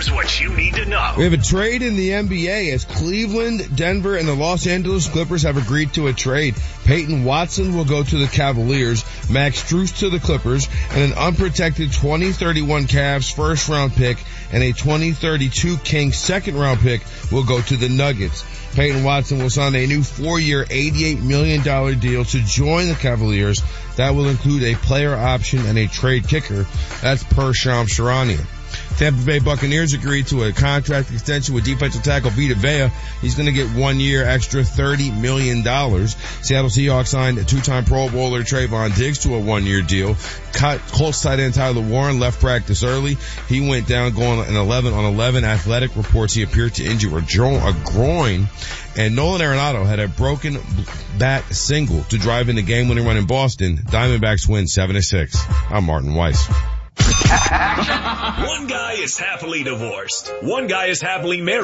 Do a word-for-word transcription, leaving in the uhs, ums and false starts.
Here's what you need to know. We have a trade in the N B A as Cleveland, Denver, and the Los Angeles Clippers have agreed to a trade. Peyton Watson will go to the Cavaliers, Max Strus to the Clippers, and an unprotected twenty thirty-one Cavs first round pick and a twenty thirty-two Kings second round pick will go to the Nuggets. Peyton Watson will sign a new four-year, eighty-eight million dollars deal to join the Cavaliers. That will include a player option and a trade kicker. That's per Shams Charania. Tampa Bay Buccaneers agreed to a contract extension with defensive tackle Vita Vea. He's going to get one year extra thirty million dollars. Seattle Seahawks signed a two-time Pro Bowler Trayvon Diggs to a one-year deal. Colts tight end Tyler Warren left practice early. He went down going an eleven on eleven. Athletic reports he appeared to injure a, jo- a groin. And Nolan Arenado had a broken bat single to drive in the game-winning run in Boston. Diamondbacks win seven to six. I'm Martin Weiss. One guy is happily divorced. One guy is happily married.